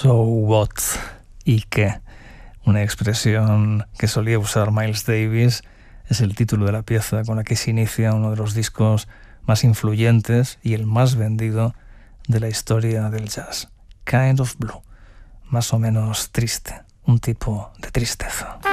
So what? ¿Y qué? Una expresión que solía usar Miles Davis es el título de la pieza con la que se inicia uno de los discos más influyentes y el más vendido de la historia del jazz. Kind of Blue, más o menos triste, un tipo de tristeza.